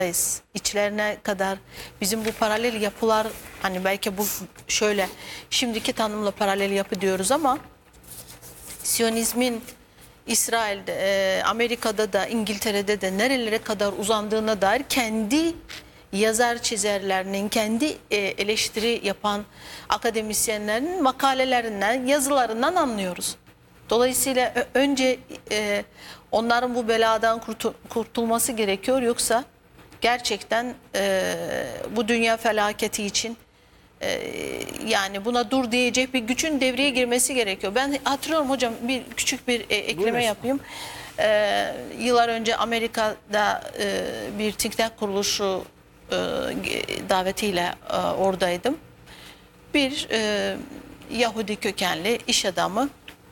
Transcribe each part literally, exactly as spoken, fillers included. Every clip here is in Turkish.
içlerine kadar bizim bu paralel yapılar, hani belki bu şöyle şimdiki tanımla paralel yapı diyoruz ama Siyonizmin İsrail'de, e, Amerika'da da İngiltere'de de nerelere kadar uzandığına dair kendi yazar çizerlerinin, kendi e, eleştiri yapan akademisyenlerin makalelerinden, yazılarından anlıyoruz. Dolayısıyla önce e, onların bu beladan kurtul kurtulması gerekiyor, yoksa gerçekten e, bu dünya felaketi için e, yani buna dur diyecek bir gücün devreye girmesi gerekiyor. Ben hatırlıyorum hocam, bir küçük bir e, ekleme Buyurun. yapayım. E, yıllar önce Amerika'da e, bir think tank kuruluşu e, davetiyle e, oradaydım. Bir e, Yahudi kökenli iş adamı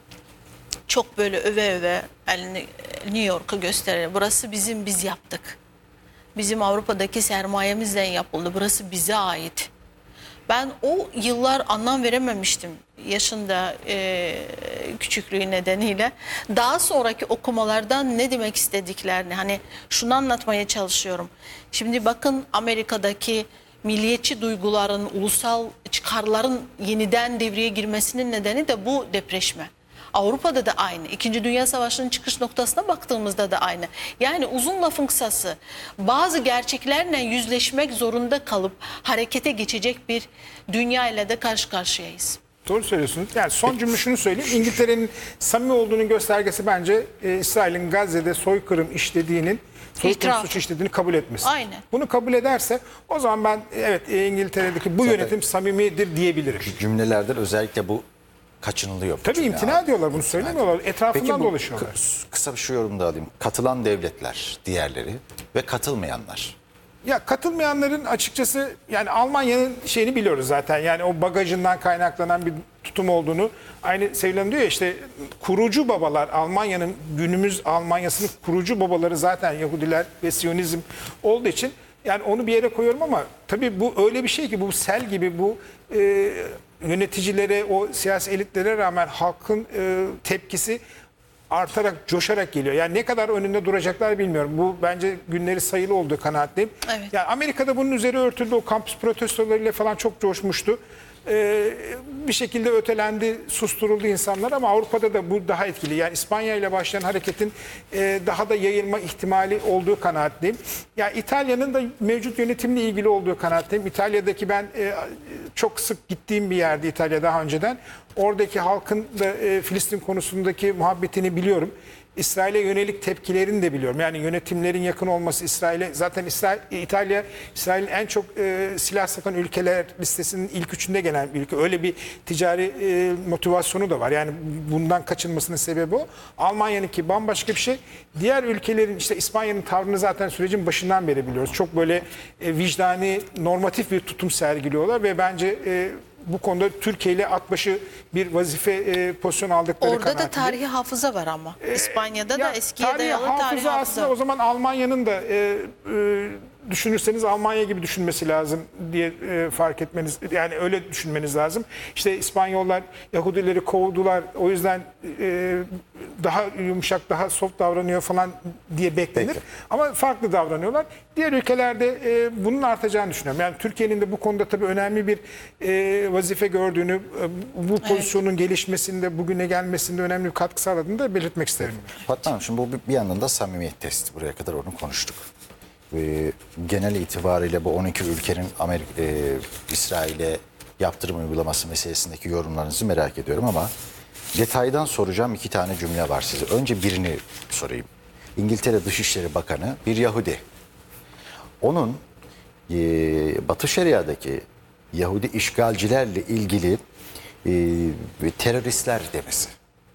çok böyle öve öve elini New York'u gösterir. Burası bizim, biz yaptık. Bizim Avrupa'daki sermayemizden yapıldı. Burası bize ait. Ben o yıllar anlam verememiştim yaşında, e, küçüklüğü nedeniyle. Daha sonraki okumalardan ne demek istediklerini, hani şunu anlatmaya çalışıyorum. Şimdi bakın, Amerika'daki milliyetçi duyguların, ulusal çıkarların yeniden devreye girmesinin nedeni de bu depreşme. Avrupa'da da aynı. İkinci Dünya Savaşı'nın çıkış noktasına baktığımızda da aynı. Yani uzun lafın kısası, bazı gerçeklerle yüzleşmek zorunda kalıp harekete geçecek bir dünya ile de karşı karşıyayız. Doğru söylüyorsunuz. Yani son cümle şunu söyleyeyim. İngiltere'nin samimi olduğunun göstergesi bence e, İsrail'in Gazze'de soykırım işlediğinin, soykırım suç işlediğini kabul etmesi. Aynen. Bunu kabul ederse o zaman ben evet e, İngiltere'deki bu Zaten yönetim samimidir diyebilirim. Cümlelerden özellikle bu kaçınılıyor. Tabii imtina ediyorlar, bunu söylemiyorlar. Etrafından Peki bu dolaşıyorlar. kı- kısa bir şu yorum da alayım. Katılan devletler, diğerleri ve katılmayanlar. Ya katılmayanların açıkçası, yani Almanya'nın şeyini biliyoruz zaten. Yani o bagajından kaynaklanan bir tutum olduğunu. Aynı Sevilhan diyor ya, işte kurucu babalar, Almanya'nın, günümüz Almanya'sının kurucu babaları zaten Yahudiler ve Siyonizm olduğu için yani onu bir yere koyuyorum ama tabii bu öyle bir şey ki, bu sel gibi, bu e, yöneticilere, o siyasi elitlere rağmen halkın e, tepkisi artarak, coşarak geliyor. Yani ne kadar önünde duracaklar bilmiyorum. Bu bence günleri sayılı olduğu kanaatliyim. Evet. Yani Amerika'da bunun üzeri örtüldü. O kampüs protestolarıyla falan çok coşmuştu. Ee, bir şekilde ötelendi, susturuldu insanlar, ama Avrupa'da da bu daha etkili. Yani İspanya ile başlayan hareketin e, daha da yayılma ihtimali olduğu kanaatliyim. Yani İtalya'nın da mevcut yönetimle ilgili olduğu kanaatliyim. İtalya'daki, ben e, çok sık gittiğim bir yerde İtalya daha önceden. Oradaki halkın da e, Filistin konusundaki muhabbetini biliyorum. İsrail'e yönelik tepkilerini de biliyorum. Yani yönetimlerin yakın olması İsrail'e, zaten İsrail, İtalya İsrail'in en çok e, silah satan ülkeler listesinin ilk üçünde gelen bir ülke. Öyle bir ticari e, motivasyonu da var. Yani bundan kaçınmasının sebebi o. Almanya'nınki bambaşka bir şey. Diğer ülkelerin, işte İspanya'nın tavrını zaten sürecin başından beri biliyoruz. Çok böyle e, vicdani, normatif bir tutum sergiliyorlar ve bence e, bu konuda Türkiye ile at başı bir vazife e, pozisyon aldıkları Orada kanaatinde. da tarihi hafıza var ama. İspanya'da da Ya, eskiye tarihi dayalı hafıza tarihi hafıza. aslında o zaman Almanya'nın da e, e, düşünürseniz Almanya gibi düşünmesi lazım diye e, fark etmeniz, yani öyle düşünmeniz lazım. İşte İspanyollar Yahudileri kovdular, o yüzden e, daha yumuşak, daha soft davranıyor falan diye beklenir. Peki. Ama farklı davranıyorlar. Diğer ülkelerde e, bunun artacağını düşünüyorum. Yani Türkiye'nin de bu konuda tabii önemli bir e, vazife gördüğünü, e, bu pozisyonun evet. gelişmesinde, bugüne gelmesinde önemli bir katkı sağladığını da belirtmek isterim. Fatma Hanım, şimdi bu bir yandan da samimiyet testi. Buraya kadar onu konuştuk. Ve genel itibariyle bu on iki ülkenin Amerika, e, İsrail'e yaptırım uygulaması meselesindeki yorumlarınızı merak ediyorum ama detaydan soracağım iki tane cümle var size. Önce birini sorayım. İngiltere Dışişleri Bakanı bir Yahudi. Onun e, Batı Şeria'daki Yahudi işgalcilerle ilgili e, teröristler demesi.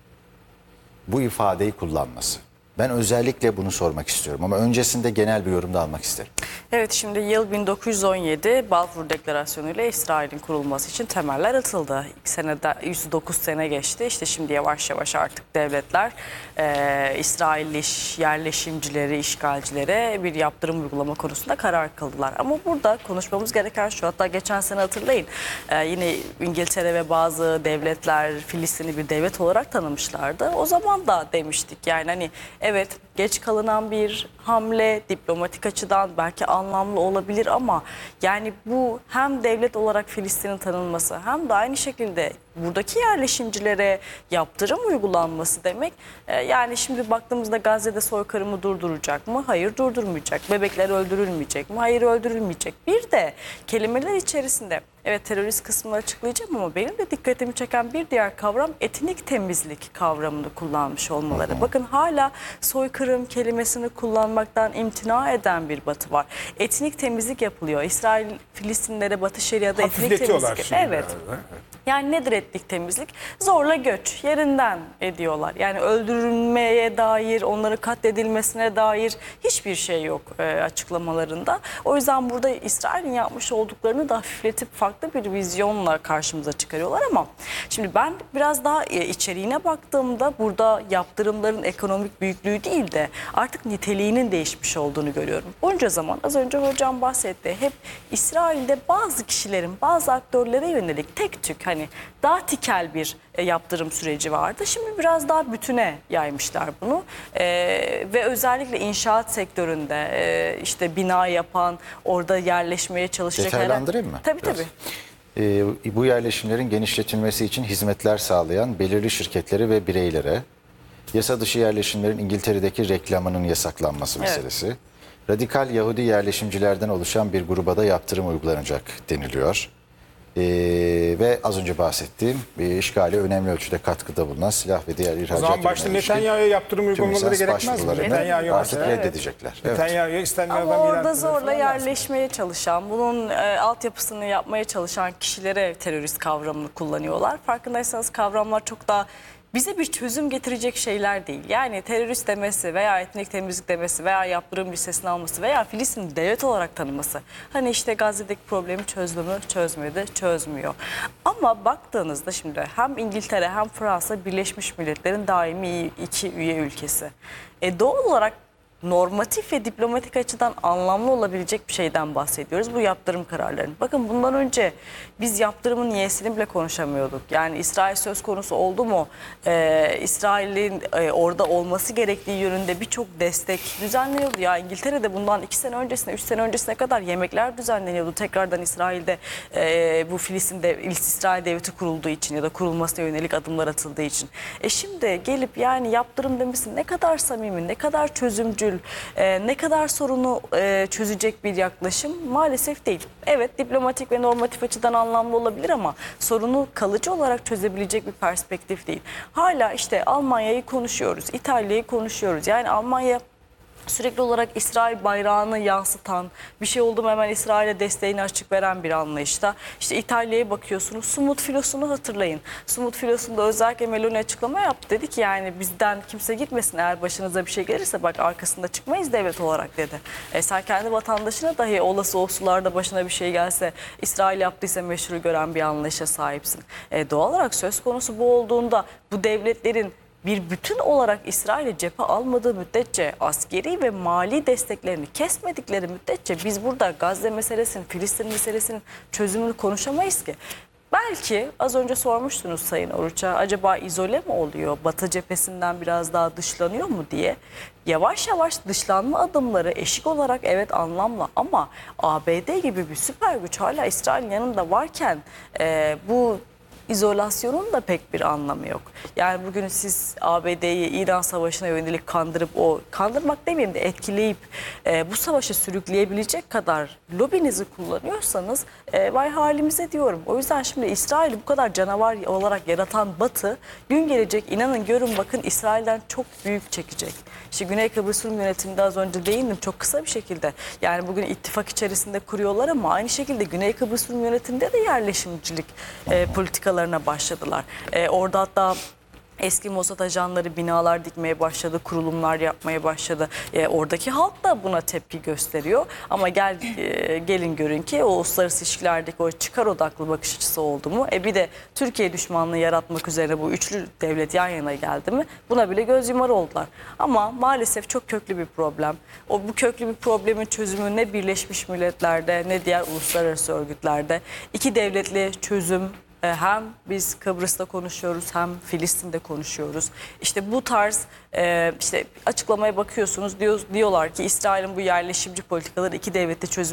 Bu ifadeyi kullanması. Ben özellikle bunu sormak istiyorum ama öncesinde genel bir yorum da almak isterim. Evet, şimdi yıl bin dokuz yüz on yedi Balfour Deklarasyonu ile İsrail'in kurulması için temeller atıldı. İlk senede yüz dokuz sene geçti. İşte şimdi yavaş yavaş artık devletler e, İsrailli yerleşimcileri, işgalcilere bir yaptırım uygulama konusunda karar kıldılar. Ama burada konuşmamız gereken şu, hatta geçen sene hatırlayın e, yine İngiltere ve bazı devletler Filistin'i bir devlet olarak tanımışlardı. O zaman da demiştik yani hani evet, geç kalınan bir hamle, diplomatik açıdan belki anlamlı olabilir ama yani bu hem devlet olarak Filistin'in tanınması hem de aynı şekilde buradaki yerleşimcilere yaptırım uygulanması demek. E, yani şimdi baktığımızda Gazze'de soykırımı durduracak mı? Hayır, durdurmayacak. Bebekler öldürülmeyecek mi? Hayır, öldürülmeyecek. Bir de kelimeler içerisinde evet terörist kısmını açıklayacağım ama benim de dikkatimi çeken bir diğer kavram etnik temizlik kavramını kullanmış olmaları. Bakın hala soykırım kelimesini kullanmaktan imtina eden bir Batı var. Etnik temizlik yapılıyor. İsrail Filistinlere Batı Şeria'da etnik Hafifletiyorlar temizlik. şimdi Evet. biraz da. Yani nedir etnik temizlik? Zorla göç, yerinden ediyorlar. Yani öldürülmeye dair, onların katledilmesine dair hiçbir şey yok e, açıklamalarında. O yüzden burada İsrail'in yapmış olduklarını da hafifletip farklı bir vizyonla karşımıza çıkarıyorlar ama şimdi ben biraz daha e, içeriğine baktığımda burada yaptırımların ekonomik büyüklüğü değil de artık niteliğinin değişmiş olduğunu görüyorum. Bunca zaman az önce hocam bahsetti. Hep İsrail'de bazı kişilerin, bazı aktörlere yönelik tek tük hani daha tikel bir e, yaptırım süreci vardı. Şimdi biraz daha bütüne yaymışlar bunu e, ve özellikle inşaat sektöründe e, işte bina yapan, orada yerleşmeye çalışacak. Detaylandırayım mı? Tabii Biraz. tabii. Ee, bu yerleşimlerin genişletilmesi için hizmetler sağlayan belirli şirketlere ve bireylere, yasa dışı yerleşimlerin İngiltere'deki reklamının yasaklanması Evet. meselesi, radikal Yahudi yerleşimcilerden oluşan bir gruba da yaptırım uygulanacak deniliyor. Ee, ve az önce bahsettiğim bir işgale önemli ölçüde katkıda bulunan silah ve diğer O ihracat zaman başta ürünleri için Netanyahu'ya yaptırım tüm uygulamaları lisans gerekmez mi? başvurularını Netanyahu'ya artık mesela reddedecekler. Evet. Netanyahu'ya istenmeyen Ama adam ilan orada etmeleri zorla falan lazım. yerleşmeye çalışan, bunun e, altyapısını yapmaya çalışan kişilere terörist kavramını kullanıyorlar. Farkındaysanız kavramlar çok daha bize bir çözüm getirecek şeyler değil. Yani terörist demesi veya etnik temizlik demesi veya yaptırım listesine alması veya Filistin'i devlet olarak tanıması. Hani işte Gazze'deki problemi çözdü mü? Çözmedi, çözmüyor. Ama baktığınızda şimdi hem İngiltere hem Fransa Birleşmiş Milletler'in daimi iki üye ülkesi. E doğal olarak normatif ve diplomatik açıdan anlamlı olabilecek bir şeyden bahsediyoruz. Bu yaptırım kararlarının. Bakın bundan önce biz yaptırımın niyesini bile konuşamıyorduk. Yani İsrail söz konusu oldu mu? Ee, İsrail'in e, orada olması gerektiği yönünde birçok destek düzenleniyordu. Ya İngiltere'de bundan iki sene öncesine, üç sene öncesine kadar yemekler düzenleniyordu. Tekrardan İsrail'de e, bu Filistin'de İsrail devleti kurulduğu için ya da kurulmasına yönelik adımlar atıldığı için. E şimdi gelip yani yaptırım demesi ne kadar samimi, ne kadar çözümcül, Ee, ne kadar sorunu e, çözecek bir yaklaşım maalesef değil. Evet diplomatik ve normatif açıdan anlamlı olabilir ama sorunu kalıcı olarak çözebilecek bir perspektif değil. Hala işte Almanya'yı konuşuyoruz, İtalya'yı konuşuyoruz. Yani Almanya sürekli olarak İsrail bayrağını yansıtan, bir şey oldu mu hemen İsrail'e desteğini açık veren bir anlayışta. İşte İtalya'ya bakıyorsunuz, Sumut filosunu hatırlayın. Sumut filosunda özellikle Meloni açıklama yaptı. Dedi ki yani bizden kimse gitmesin, eğer başınıza bir şey gelirse bak arkasında çıkmayız devlet olarak dedi. E sen kendi vatandaşına dahi olası o sularda başına bir şey gelse İsrail yaptıysa meşru gören bir anlayışa sahipsin. E doğal olarak söz konusu bu olduğunda bu devletlerin bir bütün olarak İsrail'e cephe almadığı müddetçe, askeri ve mali desteklerini kesmedikleri müddetçe biz burada Gazze meselesinin, Filistin meselesinin çözümünü konuşamayız ki. Belki az önce sormuştunuz Sayın Oruç'a, acaba izole mi oluyor, Batı cephesinden biraz daha dışlanıyor mu diye. Yavaş yavaş dışlanma adımları eşik olarak evet anlamlı ama A B D gibi bir süper güç hala İsrail'in yanında varken e, bu İzolasyonun da pek bir anlamı yok. Yani bugün siz A B D'yi İran Savaşı'na yönelik kandırıp o kandırmak demeyeyim de etkileyip e, bu savaşı sürükleyebilecek kadar lobinizi kullanıyorsanız e, vay halimize diyorum. O yüzden şimdi İsrail'i bu kadar canavar olarak yaratan Batı gün gelecek inanın görün bakın İsrail'den çok büyük çekecek. İşte Güney Kıbrıs Rum yönetiminde az önce değindim çok kısa bir şekilde. Yani bugün ittifak içerisinde kuruyorlar ama aynı şekilde Güney Kıbrıs Rum yönetiminde de yerleşimcilik e, politikalarına başladılar. E, orada hatta eski Mossad ajanları binalar dikmeye başladı, kurulumlar yapmaya başladı. E, oradaki halk da buna tepki gösteriyor. Ama gel e, gelin görün ki o uluslararası ilişkilerdeki o çıkar odaklı bakış açısı oldu mu? E bir de Türkiye düşmanlığı yaratmak üzere bu üçlü devlet yan yana geldi mi? Buna bile göz yumar oldular. Ama maalesef çok köklü bir problem. O bu köklü bir problemin çözümü ne Birleşmiş Milletler'de ne diğer uluslararası örgütlerde. İki devletli çözüm E, hem biz Kıbrıs'ta konuşuyoruz hem Filistin'de konuşuyoruz. İşte bu tarz e, işte açıklamaya bakıyorsunuz, diyor, diyorlar ki İsrail'in bu yerleşimci politikaları iki devletli çözüm